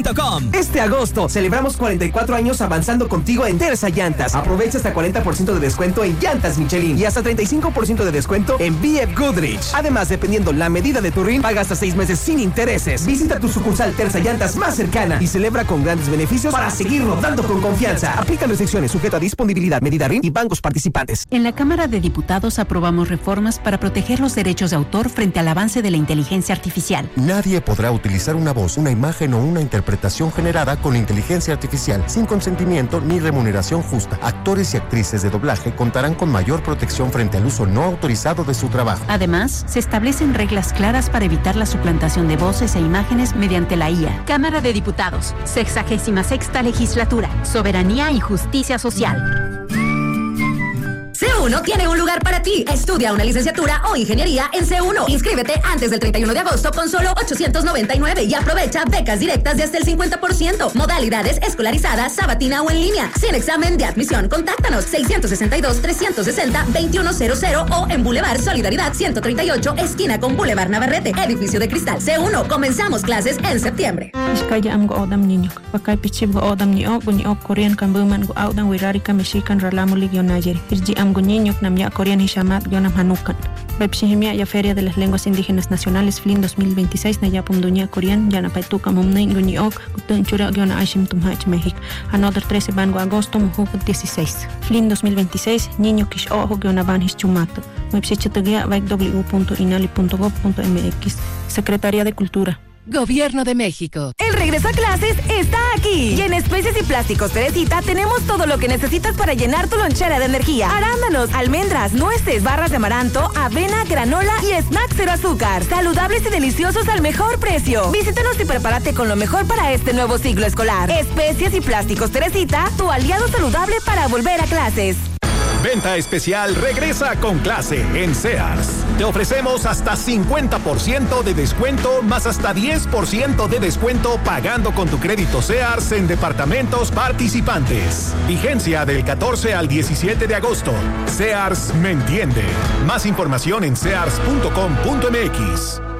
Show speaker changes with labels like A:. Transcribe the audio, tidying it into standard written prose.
A: Tersa.com.
B: Este agosto celebramos 44 años avanzando contigo en Tersa Llantas. Aprovecha hasta 40% de descuento en llantas Michelin y hasta 35% de descuento en BF Goodrich. Además, dependiendo la medida de tu RIN, paga hasta 6 meses sin intereses. Visita tu sucursal Tersa Llantas más cercana y celebra con grandes beneficios para seguir rodando con confianza. Aplican restricciones sujeta a disponibilidad, medida RIN y bancos participantes.
C: En la Cámara de Diputados aprobamos reformas para proteger los derechos de autor frente al avance de la inteligencia artificial.
D: Nadie podrá utilizar una voz, una imagen o una interpretación generada con inteligencia artificial sin consentimiento ni remuneración justa. Actores y actrices de doblaje contarán con mayor protección frente al uso no autorizado de su trabajo.
C: Además, se establecen reglas claras para evitar la suplantación de voces e imágenes mediante la IA. Cámara de Diputados, 66ª Legislatura, Soberanía y Justicia Social.
E: C1 tiene un lugar para ti. Estudia una licenciatura o ingeniería en C1. Inscríbete antes del 31 de agosto con solo $899 y aprovecha becas directas de hasta el 50%. Modalidades escolarizada, sabatina o en línea. Sin examen de admisión, contáctanos 662-360-2100 o en Boulevard Solidaridad 138, esquina con Boulevard Navarrete, edificio de cristal. C1. Comenzamos clases en septiembre.
F: Niño Namya Korean Hishamat Yonam Hanukan. Webshihimia ya Feria de las Lenguas Indígenas Nacionales FLIN 2026 Nayapum Dunia Korean Yanapaituka Mumnei Guniok Kutunchura Yona Ashim Tumhach México. Another 13 Bango Agosto Mujuk 16. FLIN 2026 Niño Kish Ojo Yonaban Hischumato. Webshichatugia www.inali.gov.mx. Secretaría de Cultura.
G: Gobierno de México.
H: El regreso a clases está aquí. Y en Especies y Plásticos Teresita tenemos todo lo que necesitas para llenar tu lonchera de energía. Arándanos, almendras, nueces, barras de amaranto, avena, granola y snacks cero azúcar. Saludables y deliciosos al mejor precio. Visítanos y prepárate con lo mejor para este nuevo ciclo escolar. Especies y Plásticos Teresita, tu aliado saludable para volver a clases.
I: Venta especial regresa con clase en Sears. Te ofrecemos hasta 50% de descuento más hasta 10% de descuento pagando con tu crédito Sears en departamentos participantes. Vigencia del 14 al 17 de agosto. Sears me entiende. Más información en sears.com.mx.